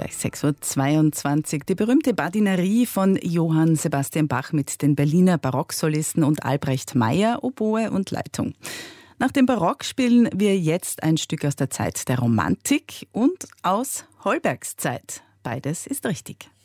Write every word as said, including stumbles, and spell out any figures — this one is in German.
gleich sechs Uhr zweiundzwanzig. Die berühmte Badinerie von Johann Sebastian Bach mit den Berliner Barocksolisten und Albrecht Meyer, Oboe und Leitung. Nach dem Barock spielen wir jetzt ein Stück aus der Zeit der Romantik und aus Holbergs Zeit. Beides ist richtig.